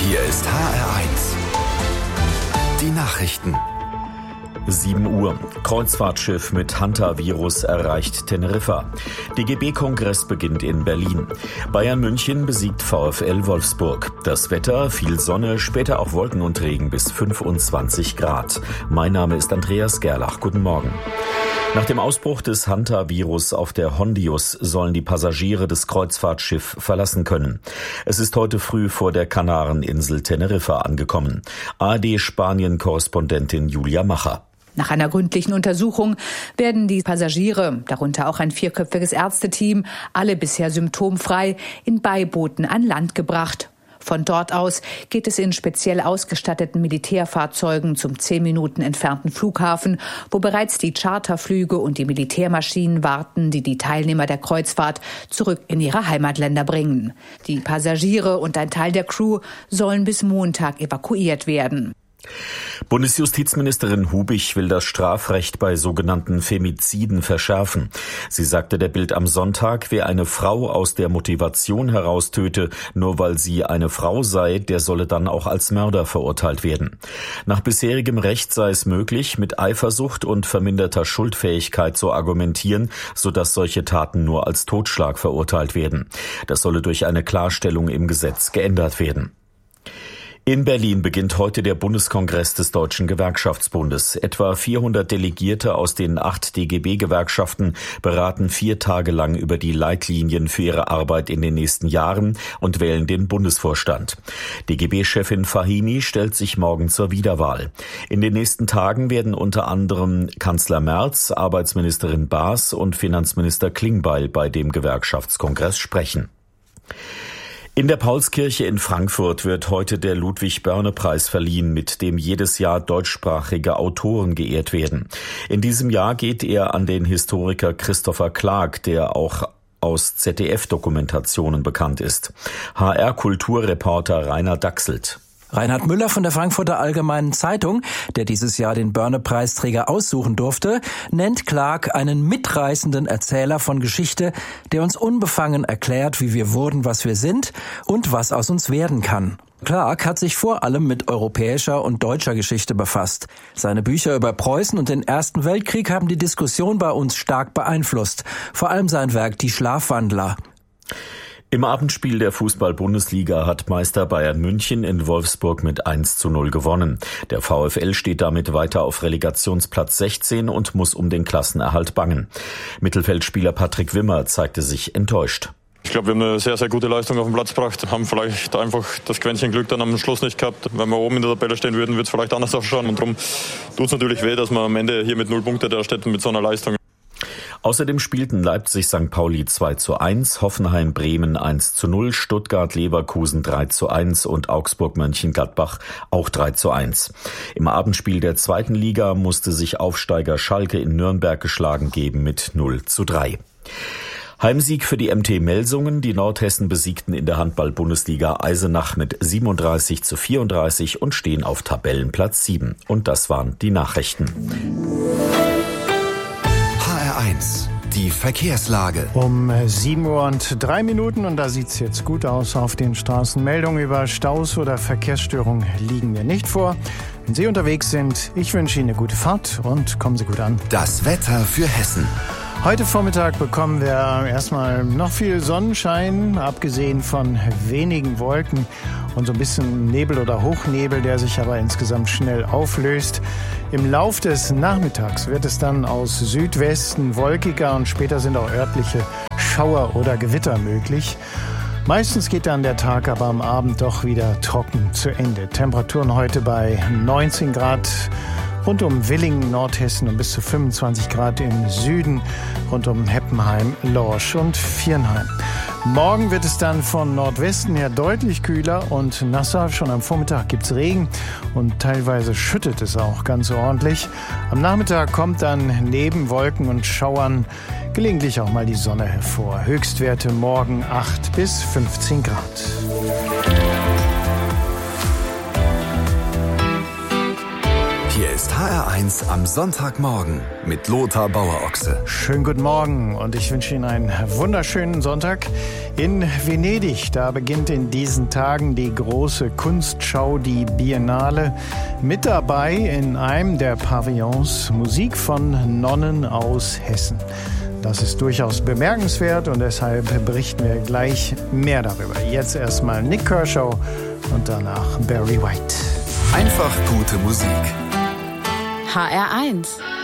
Hier ist HR1. Die Nachrichten. 7 Uhr. Kreuzfahrtschiff mit Hantavirus erreicht Teneriffa. DGB-Kongress beginnt in Berlin. Bayern München besiegt VfL Wolfsburg. Das Wetter, viel Sonne, später auch Wolken und Regen bis 25 Grad. Mein Name ist Andreas Gerlach. Guten Morgen. Nach dem Ausbruch des Hantavirus auf der Hondius sollen die Passagiere des Kreuzfahrtschiffs verlassen können. Es ist heute früh vor der Kanareninsel Teneriffa angekommen. ARD-Spanien-Korrespondentin Julia Macher. Nach einer gründlichen Untersuchung werden die Passagiere, darunter auch ein 4-köpfiges Ärzteteam, alle bisher symptomfrei, in Beibooten an Land gebracht. Von dort aus geht es in speziell ausgestatteten Militärfahrzeugen zum 10 Minuten entfernten Flughafen, wo bereits die Charterflüge und die Militärmaschinen warten, die die Teilnehmer der Kreuzfahrt zurück in ihre Heimatländer bringen. Die Passagiere und ein Teil der Crew sollen bis Montag evakuiert werden. Bundesjustizministerin Hubich will das Strafrecht bei sogenannten Femiziden verschärfen. Sie sagte der Bild am Sonntag, wer eine Frau aus der Motivation heraus töte, nur weil sie eine Frau sei, der solle dann auch als Mörder verurteilt werden. Nach bisherigem Recht sei es möglich, mit Eifersucht und verminderter Schuldfähigkeit zu argumentieren, sodass solche Taten nur als Totschlag verurteilt werden. Das solle durch eine Klarstellung im Gesetz geändert werden. In Berlin beginnt heute der Bundeskongress des Deutschen Gewerkschaftsbundes. Etwa 400 Delegierte aus den 8 DGB-Gewerkschaften beraten 4 Tage lang über die Leitlinien für ihre Arbeit in den nächsten Jahren und wählen den Bundesvorstand. DGB-Chefin Fahimi stellt sich morgen zur Wiederwahl. In den nächsten Tagen werden unter anderem Kanzler Merz, Arbeitsministerin Baas und Finanzminister Klingbeil bei dem Gewerkschaftskongress sprechen. In der Paulskirche in Frankfurt wird heute der Ludwig-Börne-Preis verliehen, mit dem jedes Jahr deutschsprachige Autoren geehrt werden. In diesem Jahr geht er an den Historiker Christopher Clark, der auch aus ZDF-Dokumentationen bekannt ist. HR-Kulturreporter Rainer Dachselt. Reinhard Müller von der Frankfurter Allgemeinen Zeitung, der dieses Jahr den Börne-Preisträger aussuchen durfte, nennt Clark einen mitreißenden Erzähler von Geschichte, der uns unbefangen erklärt, wie wir wurden, was wir sind und was aus uns werden kann. Clark hat sich vor allem mit europäischer und deutscher Geschichte befasst. Seine Bücher über Preußen und den Ersten Weltkrieg haben die Diskussion bei uns stark beeinflusst. Vor allem sein Werk Die Schlafwandler. Im Abendspiel der Fußball-Bundesliga hat Meister Bayern München in Wolfsburg mit 1:0 gewonnen. Der VfL steht damit weiter auf Relegationsplatz 16 und muss um den Klassenerhalt bangen. Mittelfeldspieler Patrick Wimmer zeigte sich enttäuscht. Ich glaube, wir haben eine sehr, sehr gute Leistung auf den Platz gebracht, haben vielleicht einfach das Quäntchen Glück dann am Schluss nicht gehabt. Wenn wir oben in der Tabelle stehen würden, würde es vielleicht anders ausschauen. Und darum tut es natürlich weh, dass man am Ende hier mit 0 Punkte da steht mit so einer Leistung. Außerdem spielten Leipzig-St. Pauli 2:1, Hoffenheim-Bremen 1:0, Stuttgart-Leverkusen 3:1 und Augsburg-Mönchengladbach auch 3:1. Im Abendspiel der 2. Liga musste sich Aufsteiger Schalke in Nürnberg geschlagen geben mit 0:3. Heimsieg für die MT Melsungen. Die Nordhessen besiegten in der Handball-Bundesliga Eisenach mit 37:34 und stehen auf Tabellenplatz 7. Und das waren die Nachrichten. HR1, die Verkehrslage. Um 7:03 Uhr und da sieht's jetzt gut aus auf den Straßen. Meldungen über Staus oder Verkehrsstörungen liegen mir nicht vor. Wenn Sie unterwegs sind, ich wünsche Ihnen eine gute Fahrt und kommen Sie gut an. Das Wetter für Hessen. Heute Vormittag bekommen wir erstmal noch viel Sonnenschein, abgesehen von wenigen Wolken und so ein bisschen Nebel oder Hochnebel, der sich aber insgesamt schnell auflöst. Im Lauf des Nachmittags wird es dann aus Südwesten wolkiger und später sind auch örtliche Schauer oder Gewitter möglich. Meistens geht dann der Tag aber am Abend doch wieder trocken zu Ende. Temperaturen heute bei 19 Grad. Rund um Willingen, Nordhessen und bis zu 25 Grad im Süden, rund um Heppenheim, Lorsch und Viernheim. Morgen wird es dann von Nordwesten her deutlich kühler und nasser. Schon am Vormittag gibt's Regen und teilweise schüttet es auch ganz ordentlich. Am Nachmittag kommt dann neben Wolken und Schauern gelegentlich auch mal die Sonne hervor. Höchstwerte morgen 8 bis 15 Grad. Hier ist HR1 HR1 am Sonntagmorgen mit Lothar Bauer-Ochse. Schönen guten Morgen und ich wünsche Ihnen einen wunderschönen Sonntag. In Venedig, da beginnt in diesen Tagen die große Kunstschau, die Biennale. Mit dabei in einem der Pavillons Musik von Nonnen aus Hessen. Das ist durchaus bemerkenswert und deshalb berichten wir gleich mehr darüber. Jetzt erstmal Nik Kershaw und danach Barry White. Einfach gute Musik. HR1